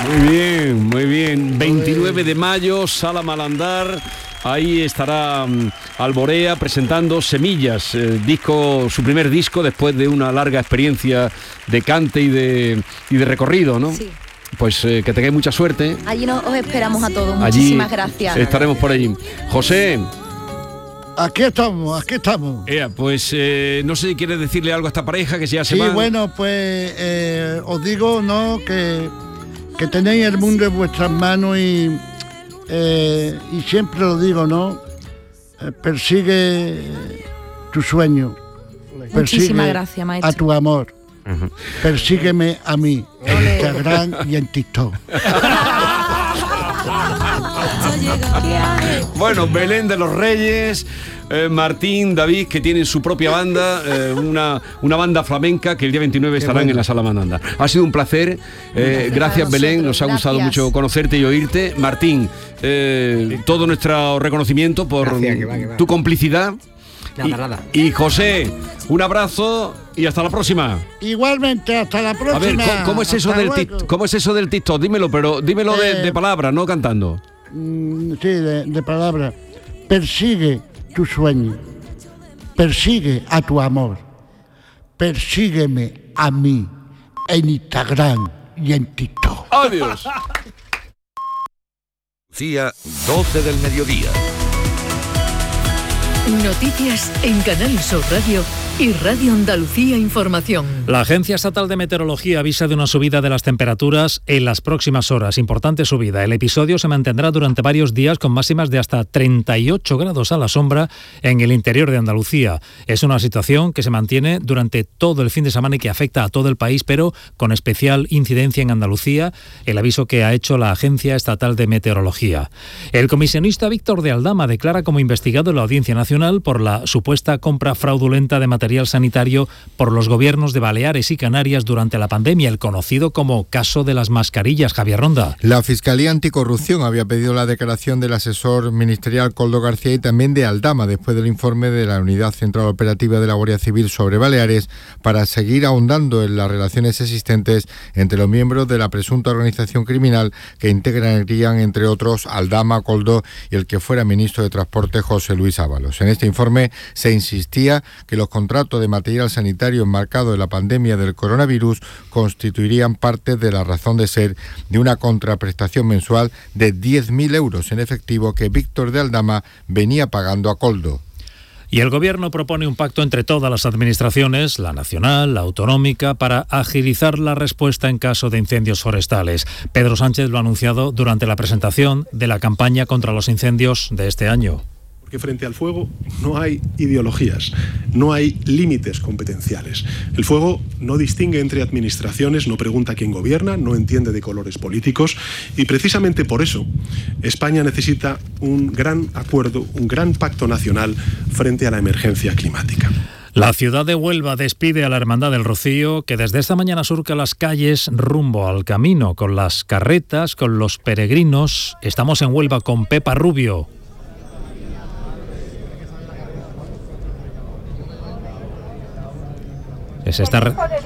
Muy bien, muy bien. 29 de mayo, Sala Malandar. Ahí estará Alborea presentando Semillas, su primer disco después de una larga experiencia de cante y de recorrido, ¿no? Sí. Pues que tengáis mucha suerte. Allí os esperamos a todos. Allí Muchísimas gracias. Estaremos por allí. José. Aquí estamos. Pues no sé si quieres decirle algo a esta pareja que ya se va. Sí, bueno, pues os digo, ¿no? Que tenéis el mundo en vuestras manos y siempre lo digo, ¿no? Persigue tu sueño. Muchísimas gracias, maestro. A tu amor. Uh-huh. Persígueme a mí en Instagram y en TikTok. Bueno, Belén de los Reyes, Martín, David, que tienen su propia banda, una banda flamenca que el día 29 estarán en la Sala Malandar. Ha sido un placer, gracias Belén, nos ha gustado mucho conocerte y oírte. Martín, todo nuestro reconocimiento por tu complicidad. Nada. Y José, un abrazo y hasta la próxima. Igualmente, hasta la próxima. A ver, ¿cómo es eso del TikTok? Dímelo, pero dímelo de palabras, no cantando. Sí, de palabras. Persigue tu sueño. Persigue a tu amor. Persígueme a mí en Instagram y en TikTok. Adiós. 12 del mediodía. Noticias en Canal Sur Radio y Radio Andalucía Información. La Agencia Estatal de Meteorología avisa de una subida de las temperaturas en las próximas horas. Importante subida. El episodio se mantendrá durante varios días con máximas de hasta 38 grados a la sombra en el interior de Andalucía. Es una situación que se mantiene durante todo el fin de semana y que afecta a todo el país, pero con especial incidencia en Andalucía, el aviso que ha hecho la Agencia Estatal de Meteorología. El comisionista Víctor de Aldama declara como investigado en la Audiencia Nacional por la supuesta compra fraudulenta de material sanitario por los gobiernos de Baleares y Canarias durante la pandemia, el conocido como caso de las mascarillas. Javier Ronda. La Fiscalía Anticorrupción había pedido la declaración del asesor ministerial Koldo García y también de Aldama después del informe de la Unidad Central Operativa de la Guardia Civil sobre Baleares para seguir ahondando en las relaciones existentes entre los miembros de la presunta organización criminal que integrarían, entre otros, Aldama, Koldo y el que fuera ministro de Transporte José Luis Ábalos. En este informe se insistía que los contratos de material sanitario enmarcado en la pandemia del coronavirus constituirían parte de la razón de ser de una contraprestación mensual de 10.000 euros en efectivo que Víctor de Aldama venía pagando a Koldo. Y el Gobierno propone un pacto entre todas las administraciones, la nacional, la autonómica, para agilizar la respuesta en caso de incendios forestales. Pedro Sánchez lo ha anunciado durante la presentación de la campaña contra los incendios de este año. Porque frente al fuego no hay ideologías, no hay límites competenciales. El fuego no distingue entre administraciones, no pregunta quién gobierna, no entiende de colores políticos y precisamente por eso España necesita un gran acuerdo, un gran pacto nacional frente a la emergencia climática. La ciudad de Huelva despide a la Hermandad del Rocío, que desde esta mañana surca las calles rumbo al camino, con las carretas, con los peregrinos. Estamos en Huelva con Pepa Rubio. Se está